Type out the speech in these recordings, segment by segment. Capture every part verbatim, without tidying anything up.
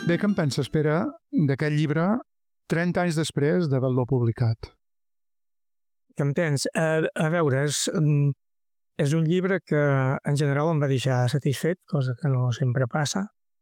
Bé, què en penses, Pere, d'aquest llibre trenta anys després d'haver-lo publicat? Què en tens? A, a veure, és, és un llibre que en general em va deixar satisfet, cosa que no sempre passa.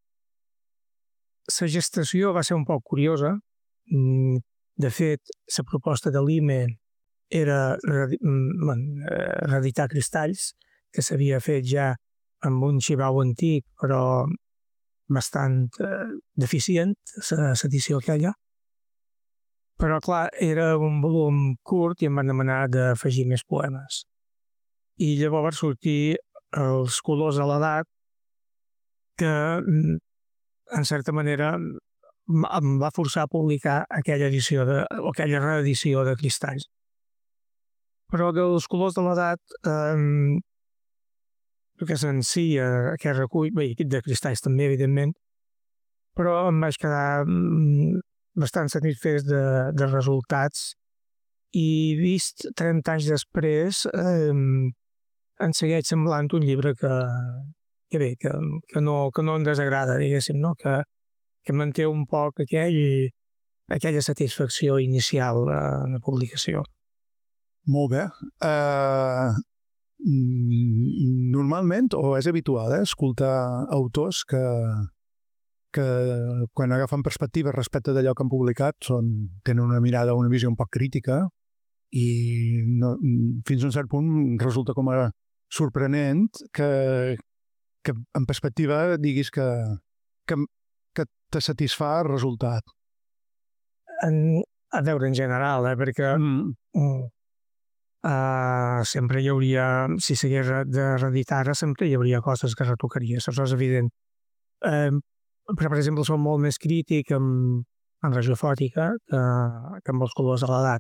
La gestació va ser un poc curiosa. De fet, la proposta de l'I M E era reeditar Cristalls, que s'havia fet ja amb un xivau antic, però bastant eh, deficient, l'edició aquella. Però, clar, era un volum curt i em van demanar d'afegir més poemes. I llavors sortir Els colors de l'edat, que, en certa manera, em va forçar a publicar aquella edició de, o aquella reedició de Cristalls. Però dels colors de l'edat, eh, perquè en si, eh, aquest recull, bé, de Cristalls també, evidentment, però em vaig quedar mm, bastant satisfet de, de resultats i vist trenta anys després eh, em segueix semblant un llibre que, que bé, que, que, no, que no em desagrada, diguéssim, no? que, que manté un poc aquell, aquella satisfacció inicial en la publicació. Molt bé. Uh, normalment, o és habitual, eh, escoltar autors que, que quan agafen perspectiva respecte d'allò que han publicat són, tenen una mirada, una visió un poc crítica i no, fins a un cert punt resulta com a sorprenent que, que en perspectiva diguis que, que, que te satisfà el resultat. En, a veure, en general, eh, perquè mm. Mm, Uh, sempre hi hauria, si s'hagués de reeditar, sempre hi hauria coses que retocaria, això és evident. Uh, però, per exemple, som molt més crític amb, amb radiofòtica que, que amb els colors de l'edat.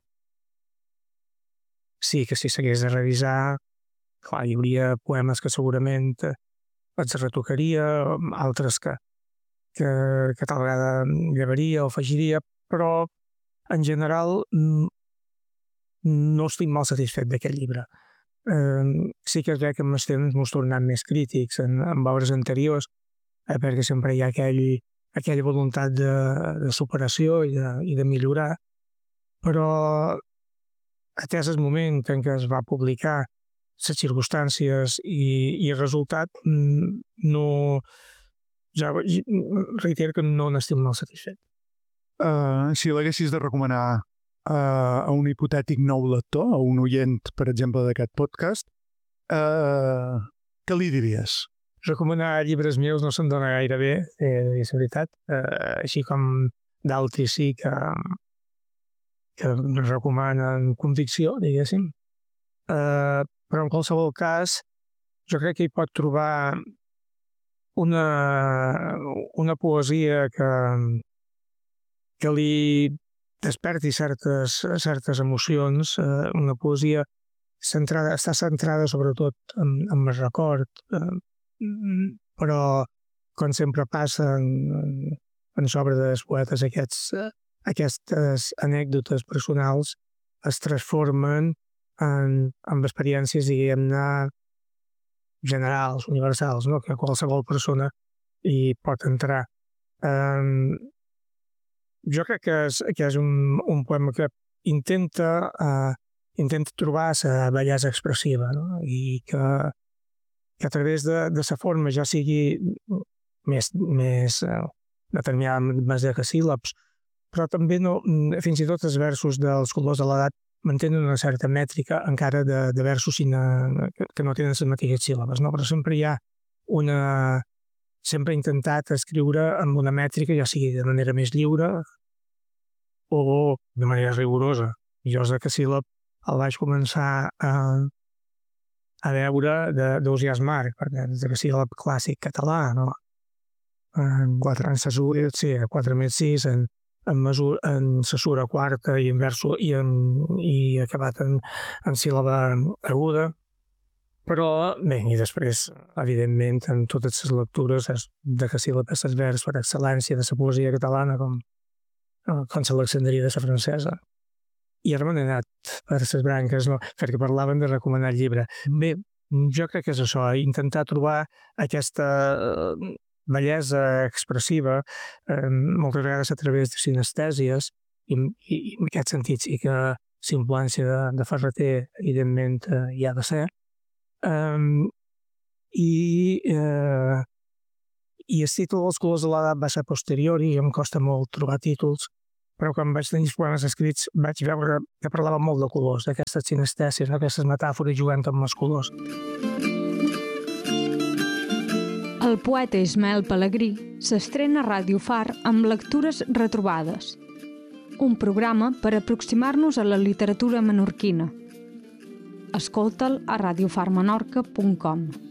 Sí que si s'hagués de revisar, clar, hi hauria poemes que segurament els retocaria, altres que, que, que tal vegada llevaria o afegiria, però en general no estic molt satisfet d'aquest llibre. Eh, sí que és bé que amb els temps m'ho tornat més crítics en, en obres anteriors, eh, perquè sempre hi ha aquell, aquella voluntat de, de superació i de, i de millorar, però atès el moment en què es va publicar, les circumstàncies i, i el resultat, no, ja reitero que no n'estic molt satisfet. Uh, si l'haguessis de recomanar a un hipotètic nou lector, a un oient, per exemple, d'aquest podcast, uh, què li diries? Recomanar llibres meus no se'n dona gaire bé, eh, és veritat, uh, així com d'altres sí que, que recomanen convicció, diguéssim. Uh, però en qualsevol cas, jo crec que hi pot trobar una, una poesia que, que li desperti certes, certes emocions, eh, una poesia centrada, està centrada sobretot en, en el record, eh, però com sempre passa en, en, en l'obra dels poetes, aquests, eh, aquestes anècdotes personals es transformen en, en experiències, diguem-ne, generals, universals, no? Que qualsevol persona hi pot entrar. Eh, Jo crec que és, que és un, un poema que intenta, uh, intenta trobar la bellesa expressiva, no? I que, que a través de, de la forma ja sigui més, més uh, determinada més de síl·labs, però també no, fins i tot els versos dels colors de l'edat mantenen una certa mètrica encara de, de versos sina, que, que no tenen les mateixes síl·labes, no? Però sempre hi ha una... sempre he intentat escriure amb una mètrica, ja sigui de manera més lliure o de manera rigorosa. Jo el decasíl·lab el vaig començar a, a veure d'Ausiàs Marc, perquè el decasíl·lab clàssic català, no? En quatre anys s'asura, sí, quatre més sis, en, en, mesura, en s'assura quarta i en verso i, en, i acabat en, en síl·laba aguda. Però, bé, i després, evidentment, en totes les lectures és de que sí la peça vers per excel·lència de la poesia catalana com, com l'Alexandria de la francesa. I ara m'han anat per les branques, no? Perquè parlaven de recomanar el llibre. Bé, jo crec que és això, intentar trobar aquesta, bellesa expressiva, eh, moltes vegades a través de sinestèsies, i, i, i en aquest sentit sí que la influència de, de Ferreter, evidentment, eh, hi ha de ser. Um, i, eh, I el títol dels colors de l'edat va ser posterior i em costa molt trobar títols, però quan vaig tenir els poemes escrits vaig veure que parlava molt de colors, d'aquestes sinestèsies, d'aquestes metàfores jugant amb els colors. El poeta Ismael Pelegrí s'estrena a Ràdio Far amb Lectures retrobades, un programa per aproximar-nos a la literatura menorquina. Escolta'l a radiofarmenorca punt com.